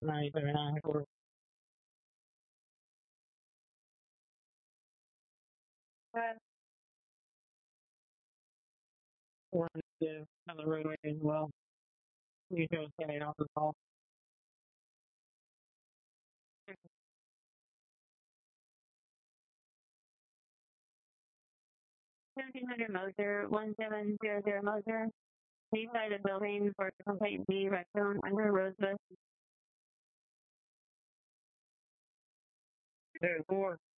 979 one is on the roadway as well. You show standing off the call. 1700 Moser, 1700 Moser. Please side the building for complaint B, Redstone, under Rosebud. 4.